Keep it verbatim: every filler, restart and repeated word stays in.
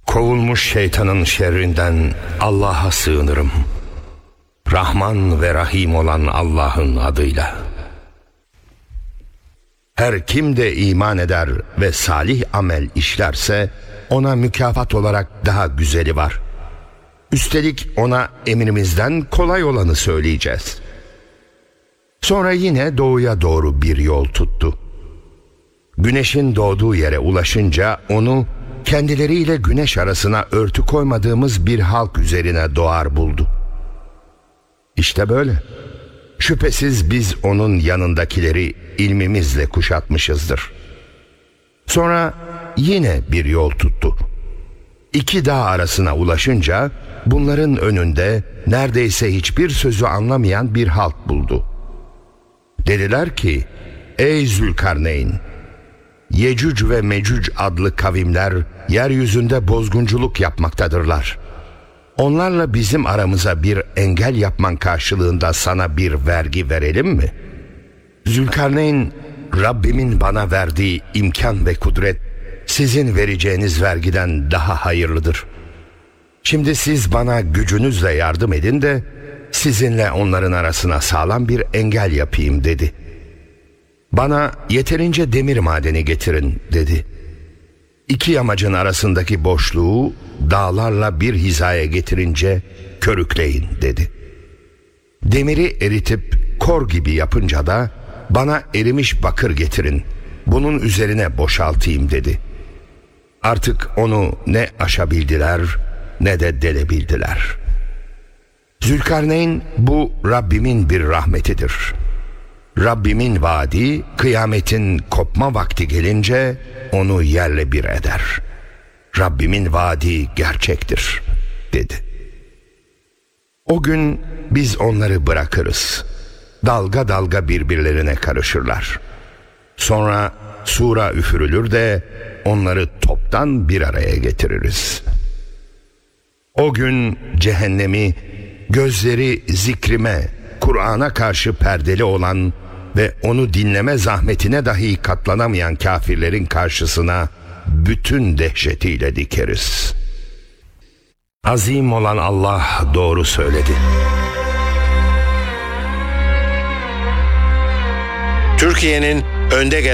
Kovulmuş şeytanın şerrinden Allah'a sığınırım. Rahman ve Rahim olan Allah'ın adıyla. Her kim de iman eder ve salih amel işlerse ona mükafat olarak daha güzeli var. Üstelik ona emrimizden kolay olanı söyleyeceğiz. Sonra yine doğuya doğru bir yol tuttu. Güneşin doğduğu yere ulaşınca onu kendileriyle güneş arasına örtü koymadığımız bir halk üzerine doğar buldu. İşte böyle. Şüphesiz biz onun yanındakileri ilmimizle kuşatmışızdır. Sonra yine bir yol tuttu. İki dağ arasına ulaşınca bunların önünde neredeyse hiçbir sözü anlamayan bir halk buldu. Dediler ki, ey Zülkarneyn, Yecüc ve Mecüc adlı kavimler yeryüzünde bozgunculuk yapmaktadırlar. Onlarla bizim aramıza bir engel yapman karşılığında sana bir vergi verelim mi? Zülkarneyn, Rabbimin bana verdiği imkan ve kudret sizin vereceğiniz vergiden daha hayırlıdır. Şimdi siz bana gücünüzle yardım edin de sizinle onların arasına sağlam bir engel yapayım dedi. Bana yeterince demir madeni getirin dedi. İki yamacın arasındaki boşluğu dağlarla bir hizaya getirince körükleyin dedi. Demiri eritip kor gibi yapınca da bana erimiş bakır getirin, bunun üzerine boşaltayım dedi. Artık onu ne aşabildiler ne de delebildiler. Zülkarneyn, bu Rabbimin bir rahmetidir. Rabbimin vaadi kıyametin kopma vakti gelince onu yerle bir eder. Rabbimin vaadi gerçektir dedi. O gün biz onları bırakırız. Dalga dalga birbirlerine karışırlar. Sonra sura üfürülür de onları toptan bir araya getiririz. O gün cehennemi gözleri zikrime, Kur'an'a karşı perdeli olan ve onu dinleme zahmetine dahi katlanamayan kafirlerin karşısına bütün dehşetiyle dikeriz. Azim olan Allah doğru söyledi. Türkiye'nin önde gelen